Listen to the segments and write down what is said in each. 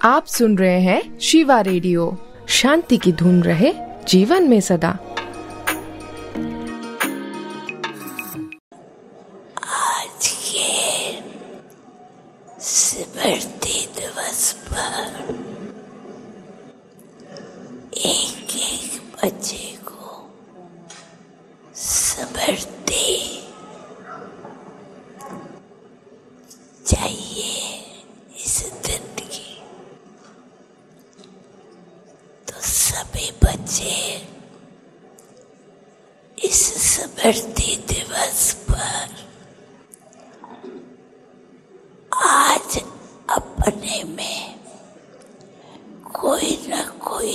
आप सुन रहे हैं शिवा रेडियो। शांति की धुन रहे जीवन में सदा। आज के स्मृति दिवस पर एक बच्चे को स्मृति चाहिए इस दिन की, तो सभी बच्चे इस स्मृति दिवस पर आज अपने में कोई न कोई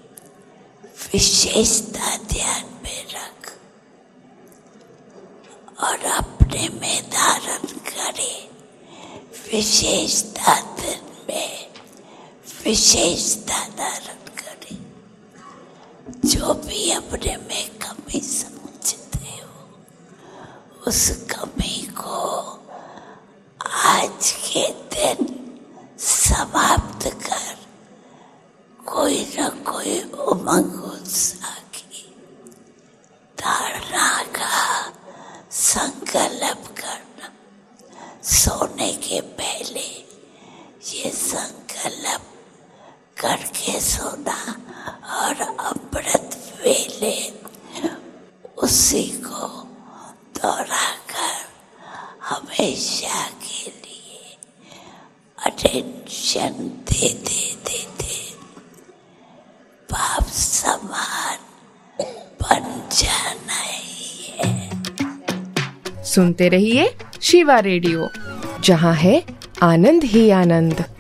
विशेषता ध्यान में रख और अपने में धारण करे। विशेषता दिन में विशेषता धारण करे। जो भी अपने में कमी समझते हो उस कमी को आज के दिन समाप्त कर कोई न कोई उमंग उत्साह की धारणा का संकल्प करना। सोने के पहले ये संकल्प करके सोना और अमृत वेले उसी को दोहराकर हमेशा के लिए अटेंशन देते बाप समान बन जाना ही है। सुनते रहिए शिवा रेडियो, जहाँ है आनंद ही आनंद।